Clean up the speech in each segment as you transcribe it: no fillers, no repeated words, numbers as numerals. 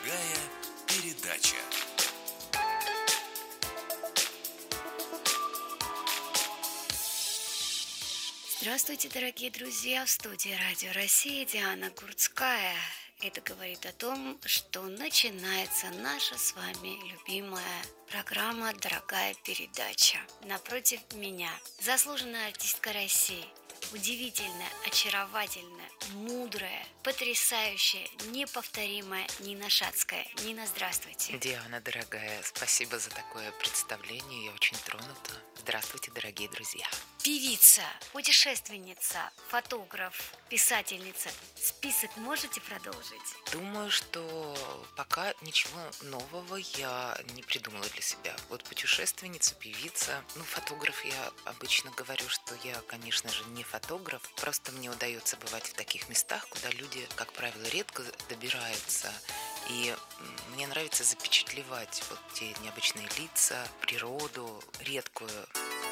Дорогая передача. Здравствуйте, дорогие друзья! В студии Радио России Диана Гурцкая. Это говорит о том, что начинается наша с вами любимая программа «Дорогая передача». Напротив меня заслуженная артистка России, удивительная, очаровательная, мудрая, потрясающая, неповторимая Нина Шацкая. Нина, здравствуйте. Диана, дорогая, спасибо за такое представление, я очень тронута. Здравствуйте, дорогие друзья. Певица, путешественница, фотограф, писательница. Список можете продолжить? Думаю, что пока ничего нового я не придумала для себя. Вот путешественница, певица, фотограф, я обычно говорю, что я, конечно же, не фотограф, просто мне удается бывать в таких местах, куда люди, как правило, редко добираются. И мне нравится запечатлевать вот те необычные лица, природу, редкую.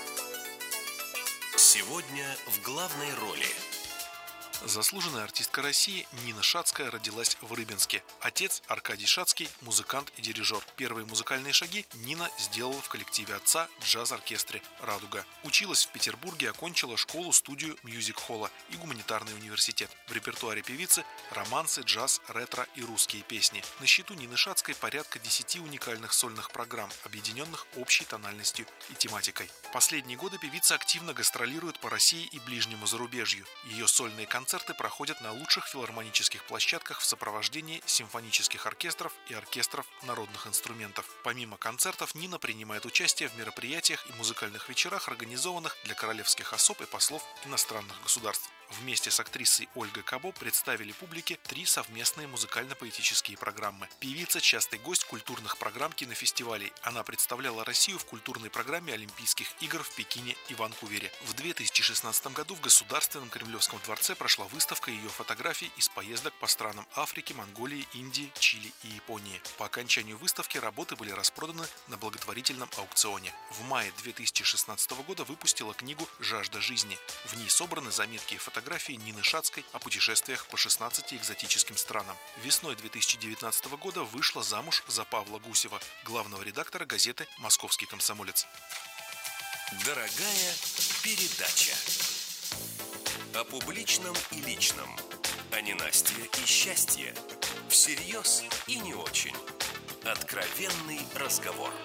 Сегодня в главной роли Заслуженная артистка России Нина Шацкая родилась в Рыбинске. Отец Аркадий Шацкий – музыкант и дирижер. Первые музыкальные шаги Нина сделала в коллективе отца джаз-оркестре «Радуга». Училась в Петербурге, окончила школу-студию мьюзик-холла и гуманитарный университет. В репертуаре певицы – романсы, джаз, ретро и русские песни. На счету Нины Шацкой порядка 10 уникальных сольных программ, объединенных общей тональностью и тематикой. В последние годы певица активно гастролирует по России и ближнему зарубежью. Ее сольные концерты проходят на лучших филармонических площадках в сопровождении симфонических оркестров и оркестров народных инструментов. Помимо концертов, Нина принимает участие в мероприятиях и музыкальных вечерах, организованных для королевских особ и послов иностранных государств. Вместе с актрисой Ольгой Кабо представили публике 3 совместные музыкально-поэтические программы. Певица – частый гость культурных программ кинофестивалей. Она представляла Россию в культурной программе Олимпийских игр в Пекине и Ванкувере. В 2016 году в Государственном Кремлевском дворце прошла выставка ее фотографий из поездок по странам Африки, Монголии, Индии, Чили и Японии. По окончанию выставки работы были распроданы на благотворительном аукционе. В мае 2016 года выпустила книгу «Жажда жизни». В ней собраны заметки и фотографии Нины Шацкой о путешествиях по 16 экзотическим странам. Весной 2019 года вышла замуж за Павла Гусева, главного редактора газеты «Московский комсомолец». «Дорогая передача». О публичном и личном. О ненастье и счастье. Всерьез и не очень. Откровенный разговор.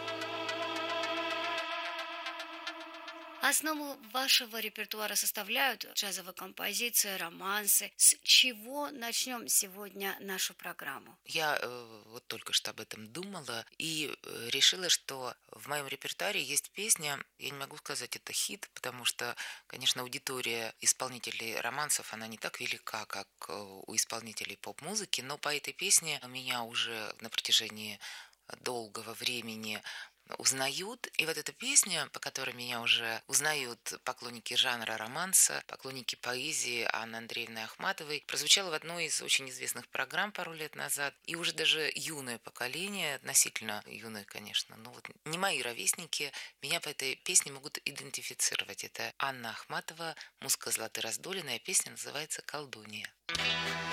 Основу вашего репертуара составляют джазовые композиции, романсы. С чего начнем сегодня нашу программу? Я вот только что об этом думала и решила, что в моем репертуаре есть песня, я не могу сказать, это хит, потому что, конечно, аудитория исполнителей романсов, она не так велика, как у исполнителей поп-музыки, но по этой песне меня уже на протяжении долгого времени узнают. И вот эта песня, по которой меня уже узнают поклонники жанра романса, поклонники поэзии Анны Андреевны Ахматовой, прозвучала в одной из очень известных программ пару лет назад. И уже даже юное поколение, относительно юное, конечно, но вот не мои ровесники, меня по этой песне могут идентифицировать. Это Анна Ахматова, музыка Златы Раздолиной, а песня называется «Колдунья».